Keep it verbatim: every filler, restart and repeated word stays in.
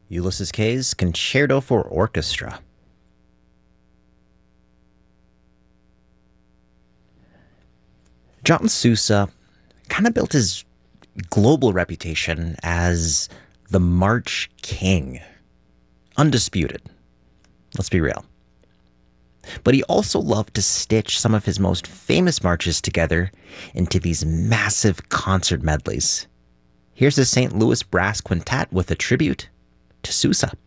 Ulysses K's Concerto for Orchestra. John Sousa kind of built his global reputation as the March King. Undisputed. Let's be real. But he also loved to stitch some of his most famous marches together into these massive concert medleys. Here's the Saint Louis Brass Quintet with a tribute to Sousa.